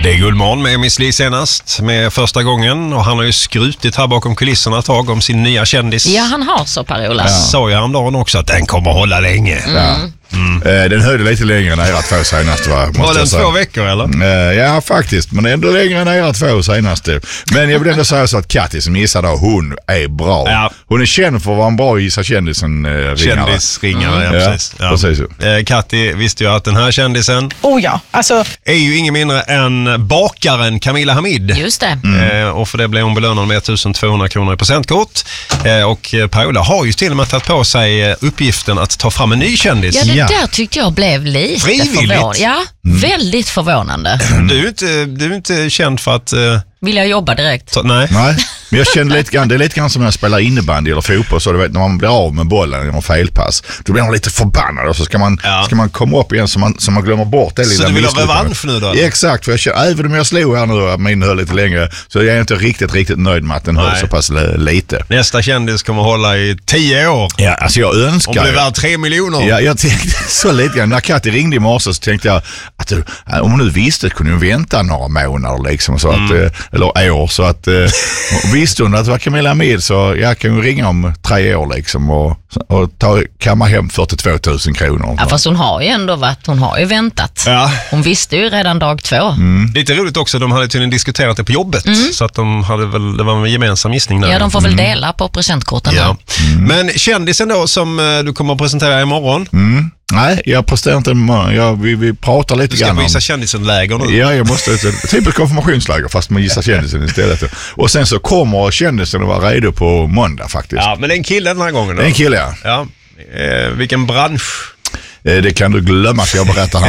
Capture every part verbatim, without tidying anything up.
Det är Guldmorgon med Miss Li senast med första gången och han har ju skrutit här bakom kulisserna ett tag om sin nya kändis. Ja, han har så Per-Ola. Ja. Sa jag häromdagen också att den kommer hålla länge. Mm. Ja. Mm. Eh, den höjde lite längre än era två senaste. Va? Var den två veckor eller? Eh, ja, faktiskt. Men ändå längre än era två senaste. Men jag vill ändå säga så att Katti som gissade, hon är bra. Ja. Hon är känd för att vara en bra gissa kändisen eh, ringare. Kändisringare, mm. ja precis. Ja. precis. Eh, Katti visste ju att den här kändisen oh ja, alltså... är ju ingen mindre än bakaren Camilla Hamid. Just det. Mm. Eh, och för det blev hon belönad med ettusentvåhundra kronor i presentkort. Eh, och Per-Ola har ju till och med tagit på sig uppgiften att ta fram en ny kändis. Ja, det där tyckte jag blev lite förvånande. Ja, mm. väldigt förvånande. Du är inte, du är inte känd för att... Uh... Vill jag jobba direkt? Så, nej. nej, men jag känner lite grann, det är lite grann som när jag spelar innebandy eller fotboll, så du vet, när man blir av med bollen genom felpass, då blir man lite förbannad och så ska man, ja. ska man komma upp igen så man, så man glömmer bort det lilla. Så du vill ha revansch nu då? Ja, exakt, för jag känner, även om jag slog här nu och min höll lite längre, så jag är inte riktigt, riktigt nöjd med att den höll så pass lite. Nästa kändis kommer hålla i tio år. Ja, alltså jag önskar... Om det var tre miljoner. Ja, jag tänkte så lite grann. När Katti ringde i morse så tänkte jag att om hon nu visste kunde hon vänta några månader liksom, så att, mm. eller år, så att visste hon att det var Camilla Hamid, så jag kan ju ringa om tre år liksom och, och ta, kamma hem fyrtiotvå tusen kronor. Ja, fast hon har ju ändå varit, hon har ju väntat. Ja. Hon visste ju redan dag två. Mm. Lite roligt också, de hade tydligen diskuterat det på jobbet, mm. så att de hade väl, det var en gemensam gissning där. Ja, de får väl dela på presentkorten. Ja. Mm. Men kändisen då som du kommer att presentera imorgon? Mm. Nej, jag presterar inte. Jag, vi, vi pratar lite grann om... Du ska gissa kändisen-läger nu. Ja, jag måste. Typ ett konfirmationsläger fast man gissar kändisen istället. Och sen så kommer kändisen att vara redo på måndag faktiskt. Ja, men det är en kille den här gången då. Det är en kille, ja. ja. Eh, vilken bransch? Eh, det kan du glömma för jag berättar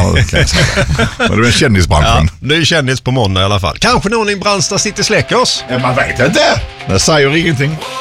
här. Men det är en kändisbranschen. Ja, det är kändis på måndag i alla fall. Kanske någon i Brandsta City Släckers? Ja, man vet inte. Det säger ingenting.